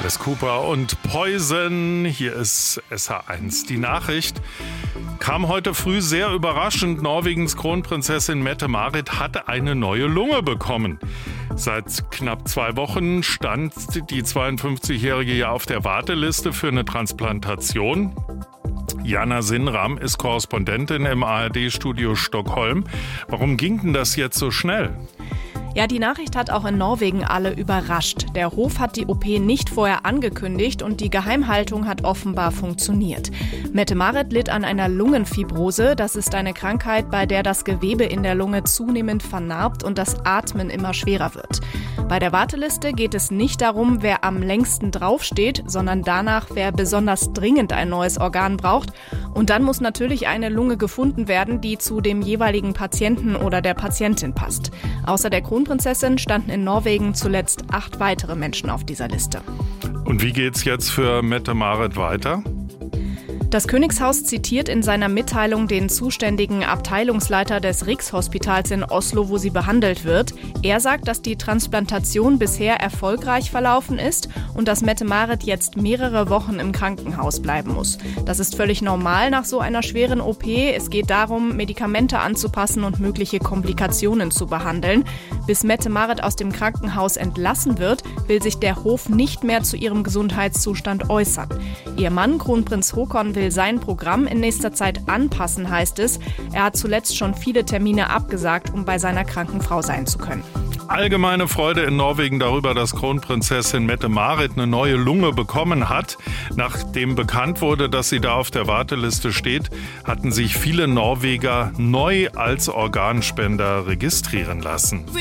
Alice Cooper und Poison. Hier ist SH1. Die Nachricht kam heute früh sehr überraschend. Norwegens Kronprinzessin Mette-Marit hat eine neue Lunge bekommen. Seit knapp 2 Wochen stand die 52-Jährige ja auf der Warteliste für eine Transplantation. Jana Sinram ist Korrespondentin im ARD-Studio Stockholm. Warum ging denn das jetzt so schnell? Ja, die Nachricht hat auch in Norwegen alle überrascht. Der Hof hat die OP nicht vorher angekündigt und die Geheimhaltung hat offenbar funktioniert. Mette-Marit litt an einer Lungenfibrose. Das ist eine Krankheit, bei der das Gewebe in der Lunge zunehmend vernarbt und das Atmen immer schwerer wird. Bei der Warteliste geht es nicht darum, wer am längsten draufsteht, sondern danach, wer besonders dringend ein neues Organ braucht. Und dann muss natürlich eine Lunge gefunden werden, die zu dem jeweiligen Patienten oder der Patientin passt. Außer der Kronprinzessin standen in Norwegen zuletzt 8 weitere Menschen auf dieser Liste. Und wie geht's jetzt für Mette-Marit weiter? Das Königshaus zitiert in seiner Mitteilung den zuständigen Abteilungsleiter des Rikshospitals in Oslo, wo sie behandelt wird. Er sagt, dass die Transplantation bisher erfolgreich verlaufen ist und dass Mette-Marit jetzt mehrere Wochen im Krankenhaus bleiben muss. Das ist völlig normal nach so einer schweren OP. Es geht darum, Medikamente anzupassen und mögliche Komplikationen zu behandeln. Bis Mette-Marit aus dem Krankenhaus entlassen wird, will sich der Hof nicht mehr zu ihrem Gesundheitszustand äußern. Ihr Mann, Kronprinz Haakon, will sein Programm in nächster Zeit anpassen, heißt es. Er hat zuletzt schon viele Termine abgesagt, um bei seiner kranken Frau sein zu können. Allgemeine Freude in Norwegen darüber, dass Kronprinzessin Mette-Marit eine neue Lunge bekommen hat. Nachdem bekannt wurde, dass sie da auf der Warteliste steht, hatten sich viele Norweger neu als Organspender registrieren lassen.